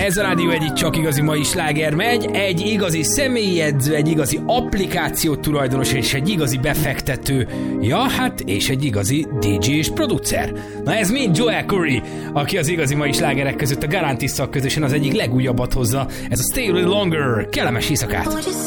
Ez a rádió egyik csak igazi mai sláger megy, egy igazi személyi edző, egy igazi applikáció tulajdonos és egy igazi befektető. Ja, hát és egy igazi DJ és producer. Na ez mind Joel Corry, aki az igazi mai slágerek között a Galantis szakközösen az egyik legújabbat hozza. Ez a Stay a Little Longer. Kellemes éjszakát!